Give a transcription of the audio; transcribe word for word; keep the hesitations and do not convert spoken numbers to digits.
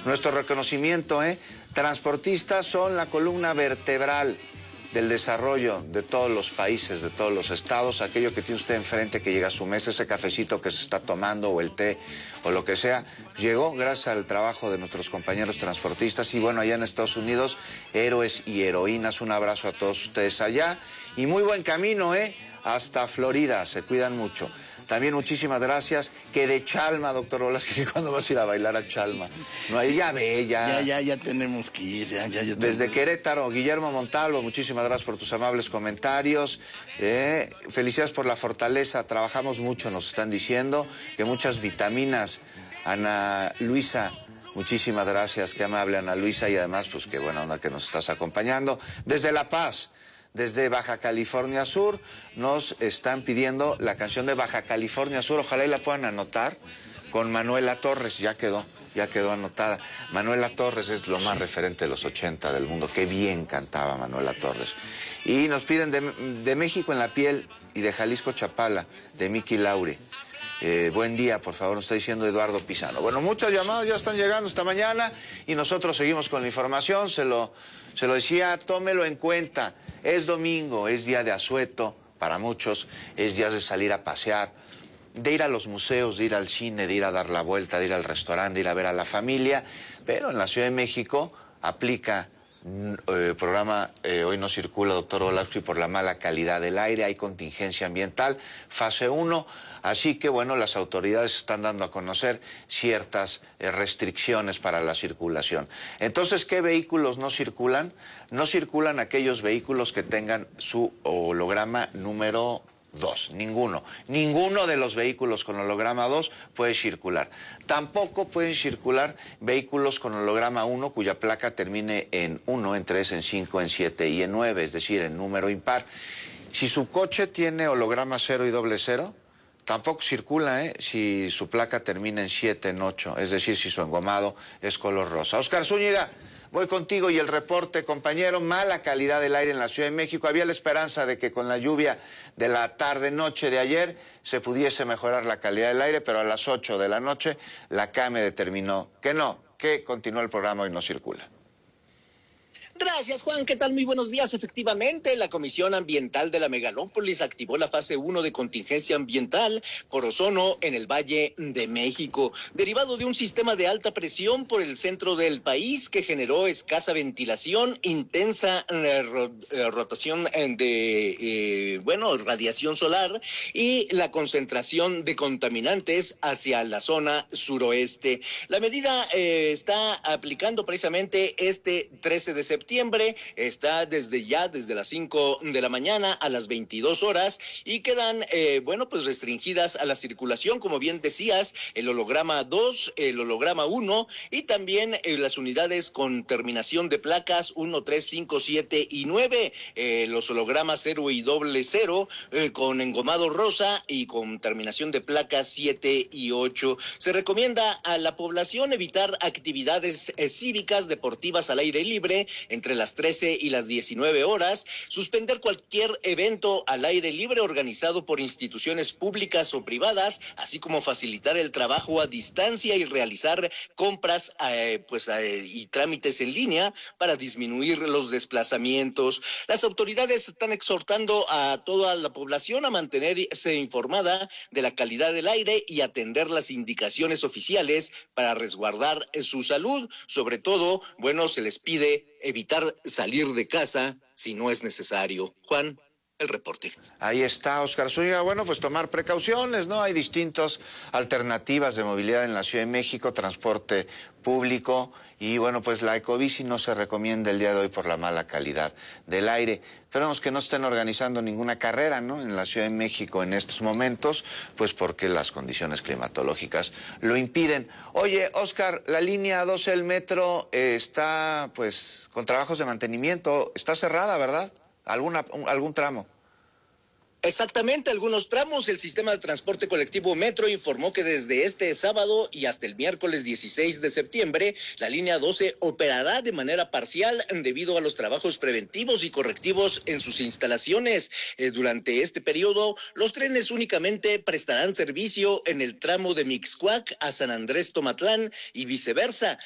Nuestro reconocimiento, ¿eh? Transportistas son la columna vertebral del desarrollo de todos los países, de todos los estados. Aquello que tiene usted enfrente que llega a su mesa, ese cafecito que se está tomando o el té o lo que sea, llegó gracias al trabajo de nuestros compañeros transportistas. Y bueno, allá en Estados Unidos, héroes y heroínas, un abrazo a todos ustedes allá y muy buen camino, ¿eh? Hasta Florida, se cuidan mucho. También muchísimas gracias. Que de Chalma, doctor Olas, que cuando vas a ir a bailar a Chalma. No, ahí ya ve, ya. Ya, ya, ya tenemos que ir. Ya, ya, ya Desde tenemos... Querétaro, Guillermo Montalvo, muchísimas gracias por tus amables comentarios. Eh, felicidades por la fortaleza. Trabajamos mucho, nos están diciendo. Que muchas vitaminas. Ana Luisa, muchísimas gracias. Qué amable Ana Luisa. Y además, pues qué buena onda que nos estás acompañando. Desde La Paz. Desde Baja California Sur nos están pidiendo la canción de Baja California Sur, ojalá y la puedan anotar, con Manuela Torres, ya quedó, ya quedó anotada. Manuela Torres es lo más referente de los ochenta del mundo, qué bien cantaba Manuela Torres. Y nos piden de, de México en la piel y de Jalisco Chapala, de Miki Laure. Eh, buen día, por favor, nos está diciendo Eduardo Pizano. Bueno, muchas llamadas ya están llegando esta mañana y nosotros seguimos con la información, se lo, se lo decía, tómelo en cuenta. Es domingo, es día de asueto para muchos, es día de salir a pasear, de ir a los museos, de ir al cine, de ir a dar la vuelta, de ir al restaurante, de ir a ver a la familia, pero en la Ciudad de México aplica eh, programa eh, Hoy no circula, doctor Olaspi, por la mala calidad del aire, hay contingencia ambiental, fase uno, así que bueno, las autoridades están dando a conocer ciertas eh, restricciones para la circulación. Entonces, ¿qué vehículos no circulan? No circulan aquellos vehículos que tengan su holograma número dos, ninguno. Ninguno de los vehículos con holograma dos puede circular. Tampoco pueden circular vehículos con holograma uno cuya placa termine en uno, en tres, en cinco, en siete y en nueve, es decir, en número impar. Si su coche tiene holograma cero y doble cero, tampoco circula, ¿eh? Si su placa termina en siete, en ocho, es decir, si su engomado es color rosa. Oscar Zúñiga, voy contigo y el reporte, compañero. Mala calidad del aire en la Ciudad de México. Había la esperanza de que con la lluvia de la tarde-noche de ayer se pudiese mejorar la calidad del aire, pero a las ocho de la noche la C A M E determinó que no, que continúa el programa y no circula. Gracias, Juan. ¿Qué tal? Muy buenos días. Efectivamente, la Comisión Ambiental de la Megalópolis activó la fase uno de contingencia ambiental por ozono en el Valle de México, derivado de un sistema de alta presión por el centro del país que generó escasa ventilación, intensa eh, ro eh, rotación de, eh, bueno, radiación solar y la concentración de contaminantes hacia la zona suroeste. La medida eh, está aplicando precisamente este trece de septiembre. Septiembre, está desde ya, desde las cinco de la mañana a las veintidós horas y quedan, eh, bueno, pues restringidas a la circulación, como bien decías, el holograma dos, el holograma uno y también eh, las unidades con terminación de placas uno, tres, cinco, siete y nueve, eh, los hologramas cero y doble cero eh, con engomado rosa y con terminación de placas siete y ocho. Se recomienda a la población evitar actividades eh, cívicas, deportivas al aire libre, entre las trece y las diecinueve horas, suspender cualquier evento al aire libre organizado por instituciones públicas o privadas, así como facilitar el trabajo a distancia y realizar compras eh, pues, eh, y trámites en línea para disminuir los desplazamientos. Las autoridades están exhortando a toda la población a mantenerse informada de la calidad del aire y atender las indicaciones oficiales para resguardar su salud. Sobre todo, bueno, se les pide evitar salir de casa si no es necesario. Juan, el reporte. Ahí está, Oscar Zúñiga. Bueno, pues tomar precauciones, ¿no? Hay distintas alternativas de movilidad en la Ciudad de México, transporte público y bueno, pues la ecobici no se recomienda el día de hoy por la mala calidad del aire. Esperemos que no estén organizando ninguna carrera, ¿no? En la Ciudad de México en estos momentos, pues porque las condiciones climatológicas lo impiden. Oye, Oscar, la línea doce del metro eh, está pues con trabajos de mantenimiento, está cerrada, ¿verdad? ¿Alguna, un, algún tramo? Exactamente, algunos tramos. El sistema de transporte colectivo Metro informó que desde este sábado y hasta el miércoles dieciséis de septiembre, la línea doce operará de manera parcial debido a los trabajos preventivos y correctivos en sus instalaciones. Eh, durante este periodo, los trenes únicamente prestarán servicio en el tramo de Mixcoac a San Andrés Tomatlán y viceversa.